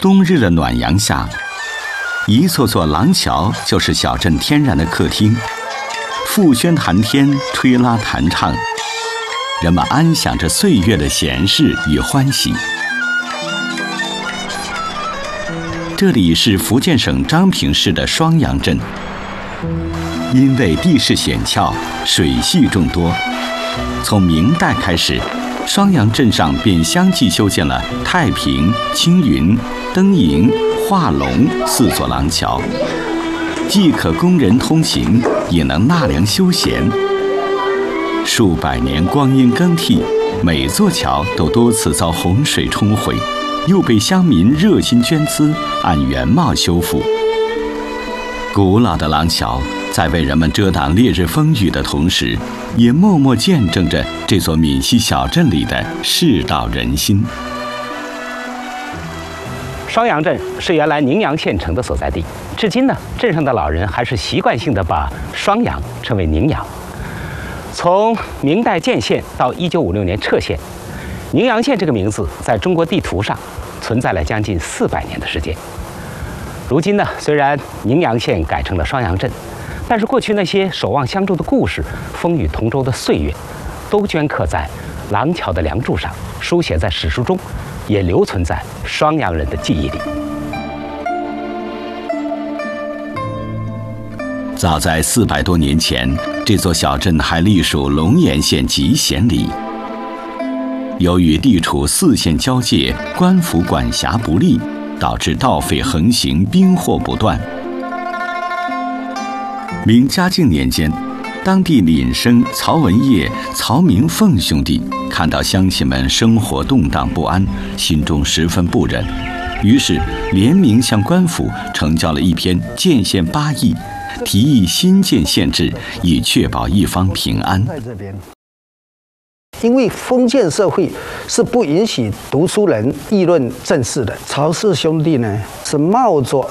冬日的暖阳下，一座座廊桥就是小镇天然的客厅，复轩谈天，吹拉弹唱，人们安享着岁月的闲适与欢喜。这里是福建省漳平市的双阳镇，因为地势险峭，水系众多，从明代开始，双阳镇上便相继修建了太平、青云、登营、化龙4座廊桥，既可供人通行，也能纳凉休闲。数百年光阴更替，每座桥都多次遭洪水冲毁，又被乡民热心捐资，按原貌修复。古老的廊桥在为人们遮挡烈日风雨的同时，也默默见证着这座闽西小镇里的世道人心。 双阳镇是原来宁阳县城的所在地，至今呢，镇上的老人还是习惯性的把双阳称为宁阳。从明代建县到1956年撤县，宁阳县这个名字在中国地图上存在了将近400年的时间。如今呢，虽然宁阳县改成了双阳镇，但是过去那些守望相助的故事、风雨同舟的岁月，都镌刻在廊桥的梁柱上，书写在史书中，也留存在双阳人的记忆里。 早在400多年前，这座小镇还隶属龙岩县集贤里。由于地处4县交界，官府管辖不力，导致盗匪横行，兵祸不断。明嘉靖年间，当地廪生曹文业、曹明凤兄弟看到乡亲们生活动荡不安，心中十分不忍，于是联名向官府呈交了一篇建县8议，提议新建县制，以确保一方平安。 因为封建社会是不允许读书人议论政事的，曹氏兄弟呢是冒着